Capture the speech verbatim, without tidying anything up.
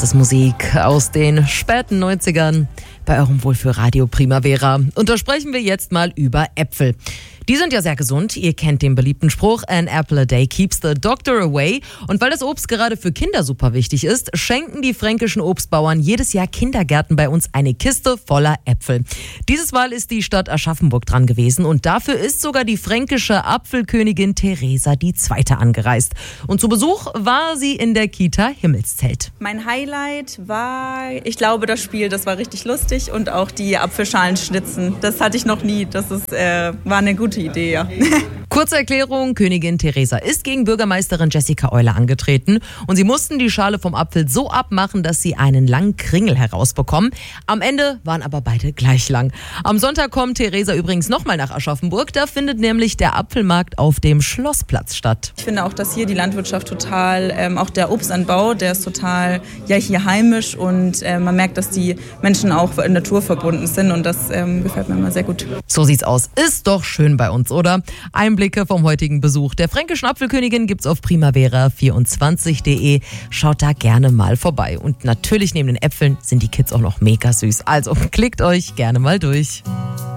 Das ist Musik aus den späten neunzigern bei eurem Wohlfühl Radio Primavera. Und da sprechen wir jetzt mal über Äpfel. Die sind ja sehr gesund. Ihr kennt den beliebten Spruch, an apple a day keeps the doctor away. Und weil das Obst gerade für Kinder super wichtig ist, schenken die fränkischen Obstbauern jedes Jahr Kindergärten bei uns eine Kiste voller Äpfel. Dieses Mal ist die Stadt Aschaffenburg dran gewesen und dafür ist sogar die fränkische Apfelkönigin Theresa die Zweite angereist. Und zu Besuch war sie in der Kita Himmelszelt. Mein Highlight war, ich glaube, das Spiel, das war richtig lustig und auch die Apfelschalenschnitzen. Das hatte ich noch nie. Das ist, äh, war eine gute Idee, ja. Kurze Erklärung, Königin Theresa ist gegen Bürgermeisterin Jessica Euler angetreten und sie mussten die Schale vom Apfel so abmachen, dass sie einen langen Kringel herausbekommen. Am Ende waren aber beide gleich lang. Am Sonntag kommt Theresa übrigens nochmal nach Aschaffenburg, da findet nämlich der Apfelmarkt auf dem Schlossplatz statt. Ich finde auch, dass hier die Landwirtschaft total, ähm, auch der Obstanbau, der ist total ja hier heimisch und äh, man merkt, dass die Menschen auch naturverbunden sind und das ähm, gefällt mir immer sehr gut. So sieht's aus. Ist doch schön bei uns, oder? Einblicke vom heutigen Besuch der fränkischen Apfelkönigin gibt's auf primavera vierundzwanzig punkt de. Schaut da gerne mal vorbei. Und natürlich neben den Äpfeln sind die Kids auch noch mega süß. Also klickt euch gerne mal durch.